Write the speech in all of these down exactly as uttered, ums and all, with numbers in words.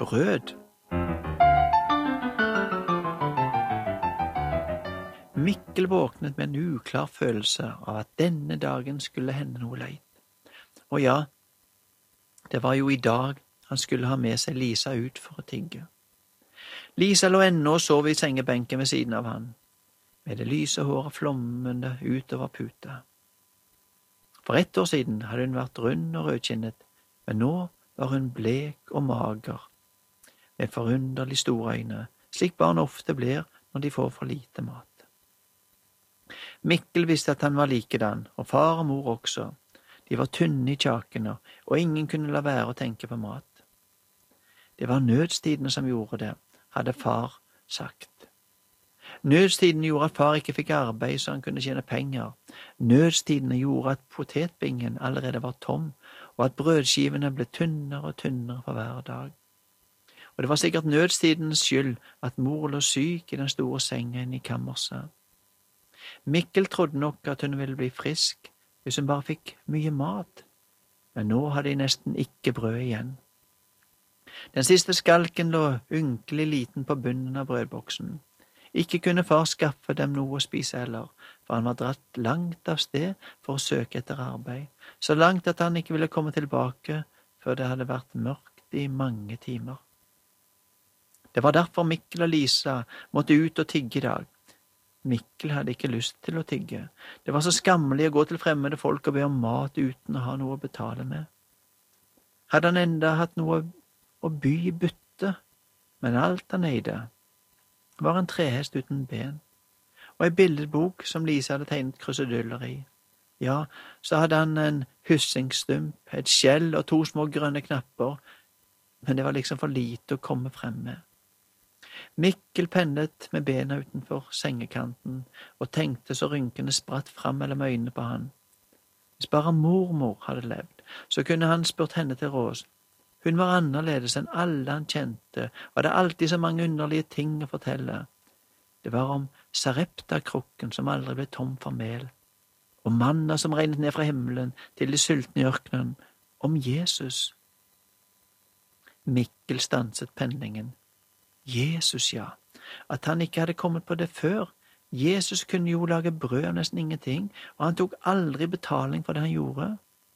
brød. Mikkel våknet med en uklar følelse av at denne dagen skulle hende noe leit. Og ja, det var jo i dag han skulle ha med seg Lisa ut for å tigge. Lisa lå ennå og sov i sengebenken ved siden av han, med det lyse håret flommende utover puta. For ett år siden hadde hun vært rund og rødkinnet, men nå var hun blek og mager, med forunderlig store øyne, slik barn ofte blir når de får for lite mat. Mikkel visste at han var likedan, og far og mor også. De var tynne i kjakene, og ingen kunne la være å tenke på mat. Det var nødstidene som gjorde det, hadde far sagt. Nødstiden gjorde at far ikke fikk arbeid så han kunne tjene penger. Nødstidene gjorde at potetbingen allerede var tom, og at brødskivene ble tynnere og tynnere for hver dag. Og det var sikkert nødstidens skyld at mor lå syk i den store sengen i kammerset. Mikkel trodde nok at hun ville bli frisk hvis hun bare fikk mye mat, men nå hadde de nesten ikke brød igjen. Den siste skalken lå ynkelig liten på bunnen av brødboksen. Ikke kunne far skaffe dem noe å spise heller, for han var dratt langt av sted for å søke etter arbeid, så langt at han ikke ville komme tilbake før det hadde vært mørkt i mange timer. Det var derfor Mikkel og Lisa måtte ut og tigge i dag. Mikkel hadde ikke lyst til å tigge. Det var så skammelig å gå til fremmede folk og be om mat uten å ha noe å betale med. Hadde han enda hatt noe å by i bytte, men alt han eide var en trehest uten ben, og en billedbok som Lisa hadde tegnet kruseduller i. Ja, så hadde han en hyssingstump, et skjell og to små grønne knapper, men det var liksom for lite å komme frem med. Mikkel pennet med bena utenfor sengekanten og tenkte så rynkene spratt fram mellom øynene på han. Hvis bare mormor hadde levd, så kunne han spurt henne til råds. Hun var annerledes enn alle han kjente, og hadde alltid så mange underlige ting å fortelle. Det var om Sarepta-krukken som aldri ble tom for mel, om manna som regnet ned fra himmelen til de sultne i ørkenen, om Jesus. Mikkel stanset penningen. Jesus, ja. At han ikke hadde kommet på det før. Jesus kunne jo lage brød av nesten ingenting, og han tok aldri betaling for det han gjorde.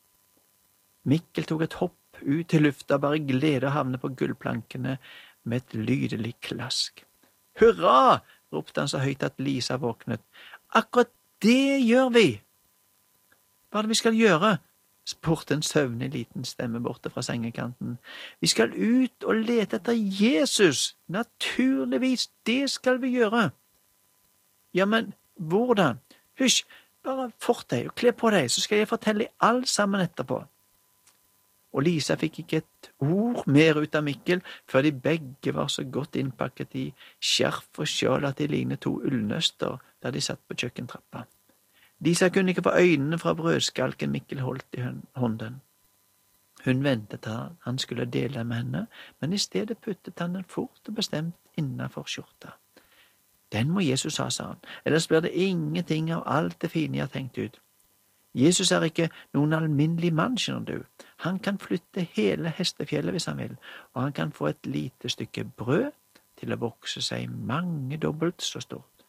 Mikkel tok et hopp ut til lufta, bare glede å havne på gullplankene med et lydelig klask. Hurra! Ropte han så høyt at Lisa våknet. Akkurat det gjør vi! Hva er det vi skal gjøre? Spurte en søvnig liten stemme borte fra sengekanten. Vi skal ut og lete etter Jesus! Naturligvis, det skal vi gjøre! Ja, men hvordan? Hysj, bare fort deg og kle på deg, så skal jeg fortelle alt sammen etterpå. Og Lisa fikk ikke et ord mer ut av Mikkel, før de begge var så godt innpakket i skjerf og skjål at de lignet to ullnøster der de satt på kjøkkentrappa. Lisa kunne ikke få øynene fra brødskalken Mikkel holdt i hånden. Hun ventet til han skulle dele med henne, men i stedet puttet han den fort og bestemt innenfor skjorta. Den må Jesus ha, sa han, ellers blir det ingenting av alt det fine jeg har tenkt ut. Jesus er ikke noen alminnelig mann, skjønner du. Han kan flytte hele hestefjellet hvis han vil, og han kan få et lite stykke brød til å vokse seg mange dobbelt så stort.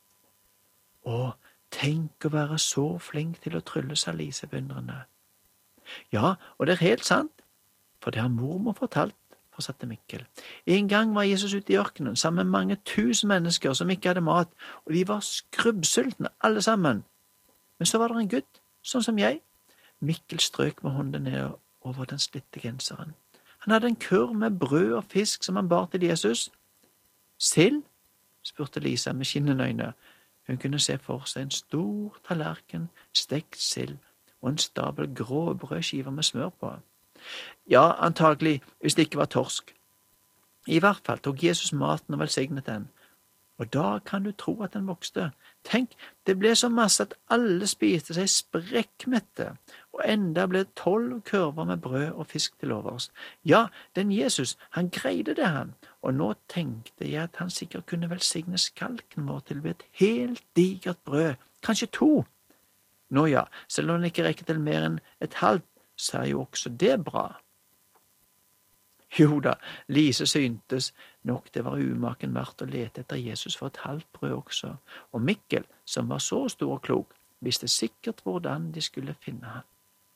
Å, tenk å være så flink til å trylle, sa Lise beundrende. Ja, og det er helt sant, for det har mormor fortalt, fortsatte Mikkel. En gang var Jesus ute i ørkenen sammen med mange tusen mennesker som ikke hadde mat, og de var skrubbsultne alle sammen. Men så var det en gutt, sånn som jeg. Mikkel strøk med hånden ned over den slitte genseren. Han hadde en kurv med brød og fisk som han bar til Jesus. Sild? Spurte Lisa med skinnende øyne. Hun kunne se for seg en stor tallerken, stekt sild og en stabel grå brødskiver med smør på. Ja, antagelig, hvis det ikke var torsk. I hvert fall tok Jesus maten og velsignet den. Og da kan du tro at den vokste. Tenk, det ble så masse at alle spiste seg sprekkmette, og enda ble tolv kurver med brød og fisk til overs. Ja, den Jesus, han greide det han, og nå tenkte jeg at han sikkert kunne velsigne skalken vår til ved et helt digert brød, kanskje to. Nå ja, selv om den ikke rekker til mer enn et halvt, så er jo også det bra. Jo da, Lise syntes nok det var umaken verdt å lete etter Jesus for et halvt brød også, og Mikkel, som var så stor og klok, visste sikkert hvordan de skulle finne han.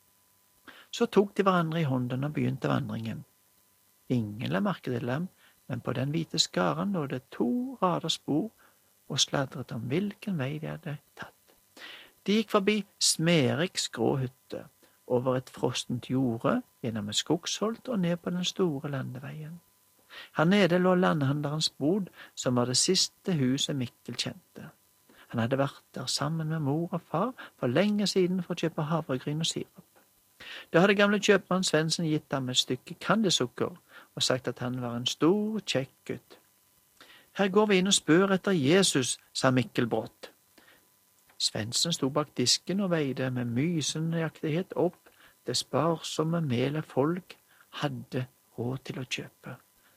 Så tok de hverandre i hånden og begynte vandringen. Ingen la merke til dem, men på den hvite skaren lå det to rader spor og sladret om hvilken vei de hadde tatt. De gikk forbi Smeriks grå hytte, over et frostent jorde, gjennom et skogsholt og ned på den store landeveien. Her nede lå landhandlerens bod, som var det siste huset Mikkel kjente. Han hadde vært der sammen med mor og far for lenge siden for å kjøpe havregryn og sirap. Da hadde gamle kjøpmann Svendsen gitt ham et stykke kandesukker og sagt at han var en stor, kjekk gutt. Her går vi inn og spør etter Jesus, sa Mikkel brått. Svendsen sto bak disken og veide med mysenøyaktighet opp det sparsomme melet folk hadde råd til å kjøpe.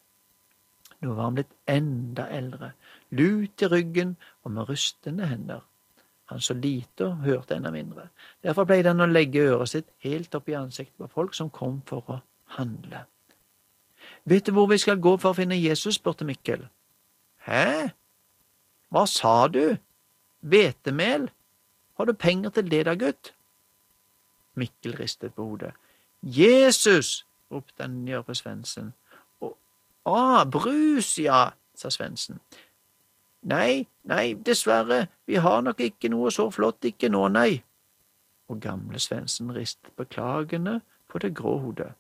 Nå var han blitt enda eldre, lut i ryggen og med rustende hender. Han så lite og hørte enda mindre. Derfor pleide han å legge øret sitt helt opp i ansiktet på folk som kom for å handle. Vet du hvor vi skal gå for å finne Jesus, spurte Mikkel. Hæ? Hva sa du? Hvetemel? Har du penger til det da, gutt? Mikkel ristet på hodet. Jesus! Ropte han Njørpe Svendsen. Ah, brus, ja, sa Svendsen. Nei, nei, dessverre, vi har nok ikke noe så flott, ikke nå, nei. Og gamle Svendsen ristet beklagende på det grå hodet.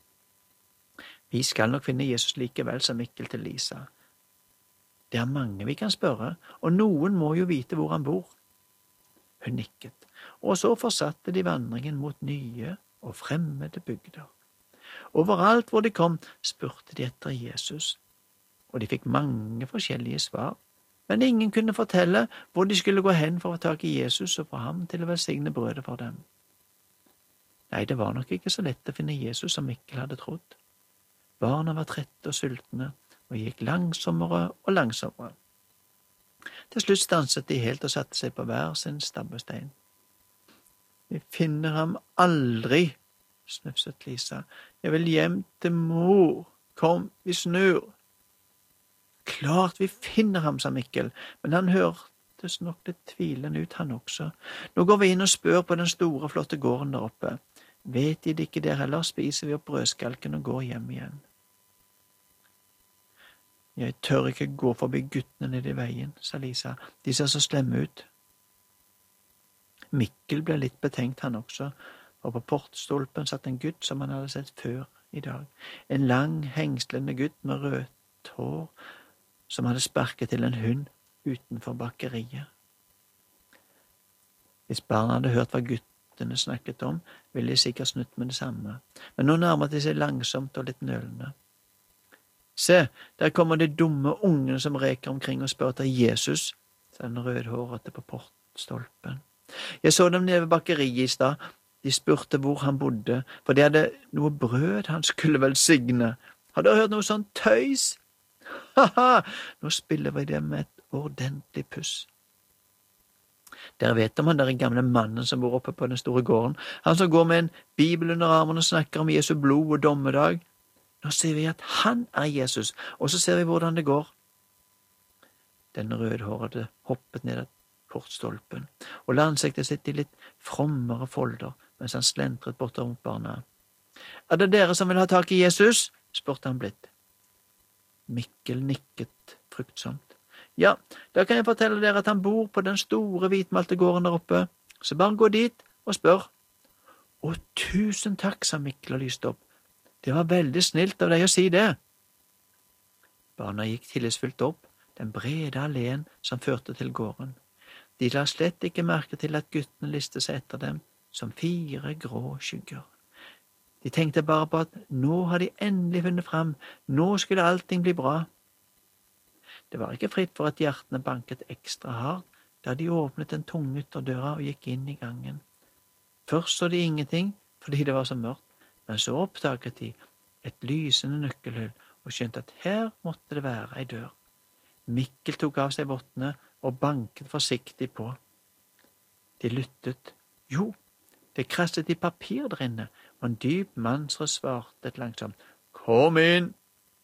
Vi skal nok finne Jesus likevel, sa Mikkel til Lisa. Det er mange vi kan spørre, og noen må jo vite hvor han bor. Hun nikket, og så fortsatte de vandringen mot nye og fremmede bygder. Overalt hvor de kom, spurte de etter Jesus, og de fikk mange forskjellige svar, men ingen kunne fortelle hvor de skulle gå hen for å få tak i Jesus og få ham til å velsigne brødet for dem. Nei, det var nok ikke så lett å finne Jesus som Mikkel hadde trodd. Barna var trette og sultne, og gikk langsommere og langsommere. Til slutt stanset de helt og satte seg på hver sin stabbestein. Vi finner ham aldri, snufset Lisa. Jeg vil hjem til mor. Kom, vi snur. Klart vi finner ham, sa Mikkel, men han hørtes nok litt tvilende ut, han også. Nå går vi inn og spør på den store, flotte gården der oppe. Vet de det ikke der heller, spiser vi opp brødskalken og går hjem igjen. Jeg tør ikke gå forbi guttene nede i veien, sa Lisa. De ser så slemme ut. Mikkel ble litt betenkt han også, og på portstolpen satt en gutt som han hadde sett før i dag. En lang, hengslende gutt med rødt hår, som hadde sparket til en hund utenfor bakeriet. Hvis barna hadde hørt hva guttene snakket om, ville de sikkert snutt med det samme, men nå nærmet de seg langsomt og litt nølende. Se, der kommer de dumme ungene som reker omkring og spør etter Jesus, sa den rødhårete på portstolpen. Jeg så dem nede ved bakeriet i stad. De spurte hvor han bodde, for de hadde noe brød han skulle velsigne. Har dere hørt noe sånt tøys? Haha, nå spiller vi det med et ordentlig puss. Dere vet om han der gamle mannen som bor oppe på den store gården, han som går med en bibel under armen og snakker om Jesu blod og dommedag. Nå ser vi at han er Jesus, og så ser vi hvordan det går. Den rødhårede hoppet ned av portstolpen, og la ansiktet sitt i litt frommere folder, mens han slentret bortom barna. Er det dere som vil ha tak i Jesus? Spurte han blidt. Mikkel nikket fryktsomt. Ja, da kan jeg fortelle dere at han bor på den store hvitmalte gården der oppe, så bare gå dit og spør. Å, tusen takk, sa Mikkel og lyste opp. Det var veldig snilt av deg å si det. Barna gikk tillitsfullt opp den brede alleen som førte til gården. De la slett ikke merke til at guttene liste seg etter dem som fire grå skygger. De tenkte bare på at nå har de endelig funnet fram, nå skulle allting bli bra. Det var ikke fritt for at hjertene banket ekstra hardt da de åpnet den tunge ytterdøra og gikk inn i gangen. Først så de ingenting fordi det var så mørkt, men så oppdaget de et lysende nøkkelhull og skjønte at her måtte det være ei dør. Mikkel tok av seg vottene og banket forsiktig på. De lyttet. Jo, det krasset i papir der inne, og en dyp mannsrøst svarte langsomt. Kom inn!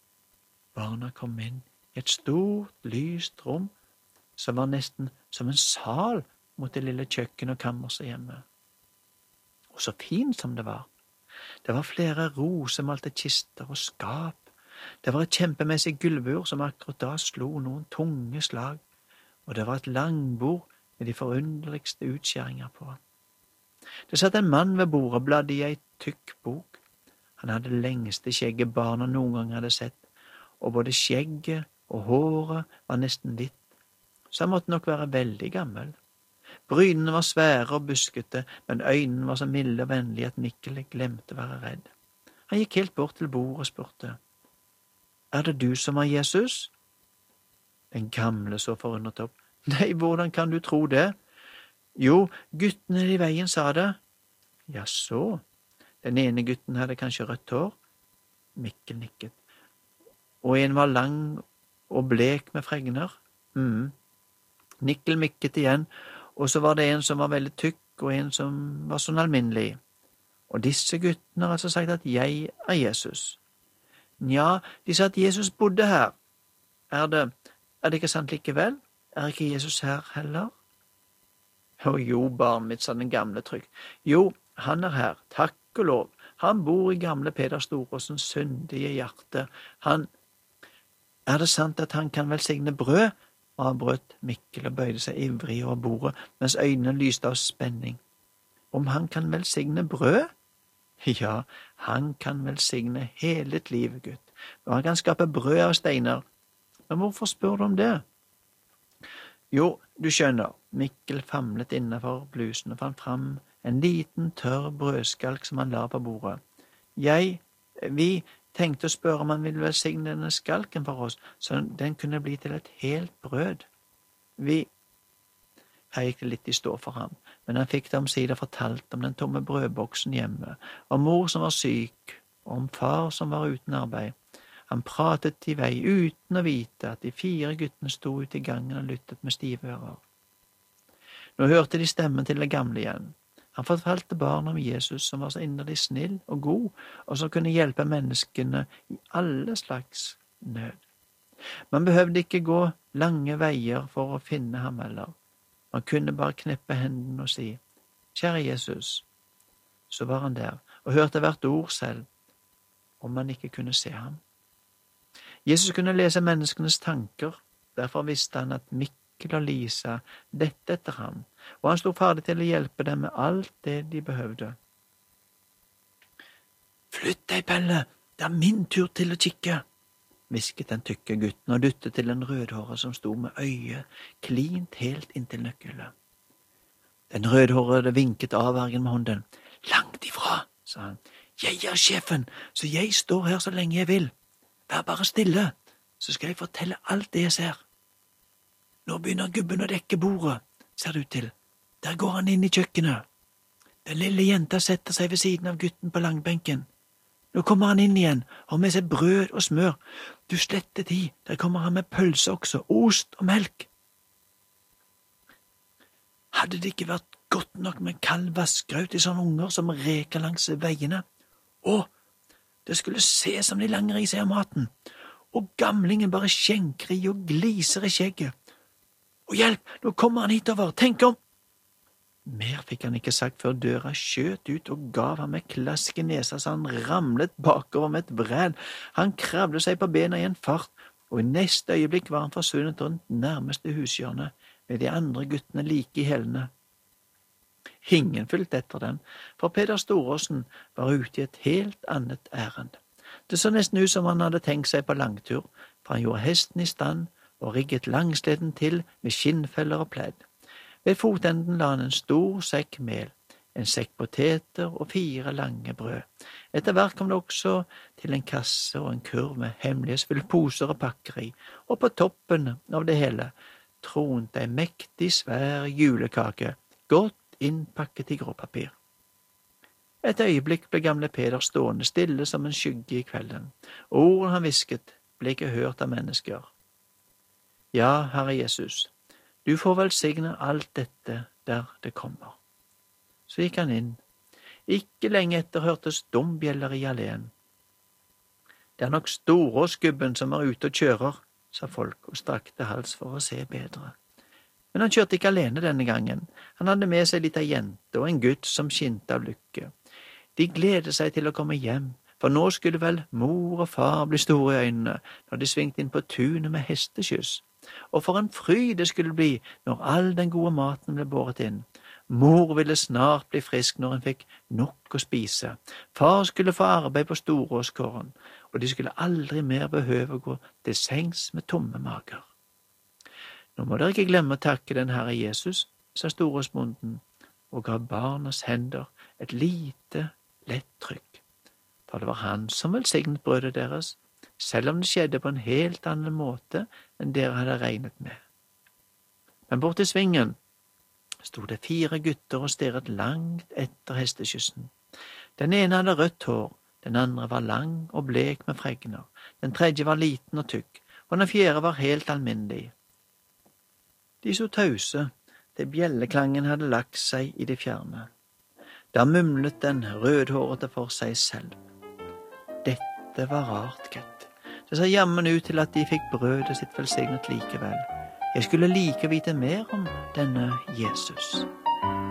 Barna kom inn i et stort, lyst rom som var nesten som en sal mot det lille kjøkken og kammerset hjemme. Og så fint som det var. Det var flere rosemalte kister og skap. Det var et kjempemessig gulvur som akkurat da slo noen tunge slag, og det var et langbord med de forunderligste utskjæringer på. Det satt en mann ved bordet og bladde i ei tykk bok. Han hadde det lengste skjegget barna noen gang hadde sett, og både skjegget og håret var nesten hvitt, så han måtte nok være veldig gammel. Brynene var svære og buskete, men øynene var så milde og vennlige at Mikkel glemte å være redd. Han gikk helt bort til bordet og spurte, «Er det du som er Jesus?» Den gamle så forundret opp. «Nei, hvordan kan du tro det?» «Jo, guttene i veien sa det.» «Ja, så. Den ene gutten hadde kanskje rødt hår?» Mikkel nikket. «Og en var lang og blek med fregner?» «Mhm.» Mikkel mikket igjen, og så var det en som var veldig tykk, og en som var sånn alminnelig. Og disse guttene har altså sagt at jeg er Jesus. Nja, de sa at Jesus bodde her. Er det, er det ikke sant likevel? Er ikke Jesus her heller? Å jo, barn mitt, sa den gamle trygg. Jo, han er her, takk og lov. Han bor i gamle Peder Storåsens syndige hjerte. Han, er det sant at han kan velsigne brød? Avbrøt Mikkel og bøyde seg ivrig over bordet, mens øynene lyste av spenning. Om han kan velsigne brød? Ja, han kan velsigne hele et liv, gutt, og han kan skape brød av steiner. Men hvorfor spør du om det? Jo, du skjønner, Mikkel famlet innenfor blusen og fant fram en liten, tørr brødskalk som han la på bordet. Jeg, vi, tenkte å spørre om han ville velsigne denne skalken for oss, så den kunne bli til et helt brød. Vi… Her gikk det litt i stå for ham, men han fikk det omsider fortalt om den tomme brødboksen hjemme, om mor som var syk, og om far som var uten arbeid. Han pratet i vei uten å vite at de fire guttene sto ute i gangen og lyttet med stive ører. Nå hørte de stemmen til det gamle igjen. Han fortalte barna om Jesus som var så inderlig snill og god, og som kunne hjelpe menneskene i alle slags nød. Man behøvde ikke gå lange veier for å finne ham heller. Man kunne bare kneppe hendene og si, «Kjære Jesus», så var han der, og hørte hvert ord selv, om man ikke kunne se ham. Jesus kunne lese menneskenes tanker, derfor visste han at Mikkel og Lisa lette etter ham, og han sto ferdig til å hjelpe dem med alt det de behøvde. «Flytt deg, Pelle, det er min tur til å kikke», hvisket den tykke gutten og dyttet til den rødhårede som sto med øyet klint helt inntil nøkkelet. Den rødhårede vinket avvergen med hånden. «Langt ifra», sa han. «Jeg er sjefen, så jeg står her så lenge jeg vil. Vær bare stille, så skal jeg fortelle alt det jeg ser.» «Nå begynner gubben å dekke bordet, ser det ut til. Der går han inn i kjøkkenet. Den lille jenta setter seg ved siden av gutten på langbenken. Nå kommer han inn igjen, og med seg brød og smør. Du slette tid, der kommer han med pølse også, ost og melk. Hadde det ikke vært godt nok med kald vassgraut i sånne unger som reker langs veiene? Å, det skulle se som de langer i seg av maten, og gamlingen bare skjenker i og gliser i skjegget. Og hjelp, nå kommer han hitover, tenk om! Mer fikk han ikke sagt før døra skjøt ut og gav ham et klask i nesa så han ramlet bakover med et vræl. Han kravlet seg på bena i en fart, og i neste øyeblikk var han forsvunnet rundt nærmeste hushjørne med de andre guttene like i hælene. Ingen fulgte etter dem, for Peder Storåsen var ute i et helt annet ærend. Det så nesten ut som han hadde tenkt seg på langtur, for han gjorde hesten i stand og rigget langsleden til med skinnfeller og pledd. Ved fotenden la han en stor sekk mel, en sekk poteter og fire lange brød. Etter hvert kom det også til en kasse og en kurv med hemmelighetsfulle poser og pakker i, og på toppen av det hele tronte en mektig svær julekake, godt innpakket i gråpapir. Et øyeblikk ble gamle Peder stående stille som en skygge i kvelden. Ordene han hvisket ble ikke hørt av mennesker. Ja, Herre Jesus, du får velsigne alt dette der det kommer. Så gikk han inn. Ikke lenge etter hørtes dombjeller i alléen. Det er nok Storåsgubben som er ute og kjører, sa folk og strakte hals for å se bedre. Men han kjørte ikke alene denne gangen. Han hadde med seg litt av jente og en gutt som skinte av lykke. De gledet seg til å komme hjem, for nå skulle vel mor og far bli store i øynene når de svingte inn på tunet med hesteskyss. Og for en fryd det skulle bli når all den gode maten ble båret inn. Mor ville snart bli frisk når hun fikk nok å spise. Far skulle få arbeid på Storåsgården, og de skulle aldri mer behøve å gå til sengs med tomme mager. Nå må dere ikke glemme å takke den Herre Jesus, sa Storåsbonden, og ga barnas hender et lite, lett trykk. For det var han som velsignet brødet deres, selv om det skjedde på en helt annen måte enn dere hadde regnet med. Men bort i svingen sto det fire gutter og stirret langt etter hesteskyssen. Den ene hadde rødt hår, den andre var lang og blek med fregner, den tredje var liten og tykk, og den fjerde var helt alminnelig. De så tause, til bjelleklangen hadde lagt seg i det fjerne. Da mumlet den rødhårete for seg selv. Dette var rart, gitt. Det ser jammen ut til at de fikk brødet sitt velsignet likevel. Jeg skulle like vite mer om denne Jesus.